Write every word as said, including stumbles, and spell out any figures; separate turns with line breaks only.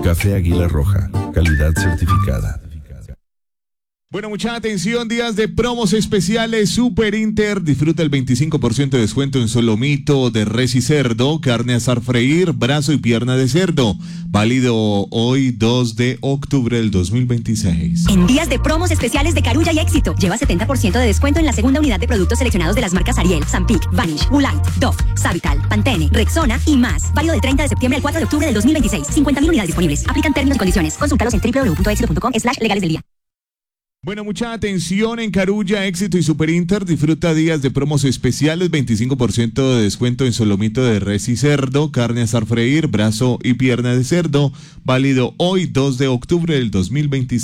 Café Águila Roja, calidad certificada.
Bueno, mucha atención, días de promos especiales Super Inter. Disfruta el veinticinco por ciento de descuento en solomito de res y cerdo, carne asar freír, brazo y pierna de cerdo. Válido hoy dos de octubre del dos mil veintiséis.
En días de promos especiales de Carulla y Éxito, lleva setenta por ciento de descuento en la segunda unidad de productos seleccionados de las marcas Ariel, Zampic, Vanish, Woolite, Dove, Savital, Pantene, Rexona y más. Válido del treinta de septiembre al cuatro de octubre del dos mil veintiséis. cincuenta mil unidades disponibles. Aplican términos y condiciones. Consúltalos en w w w punto éxito punto com slash legales del día.
Bueno, mucha atención en Carulla, Éxito y Super Inter. Disfruta días de promos especiales, veinticinco por ciento de descuento en solomito de res y cerdo, carne asar freír, brazo y pierna de cerdo. Válido hoy dos de octubre del dos mil veintiséis.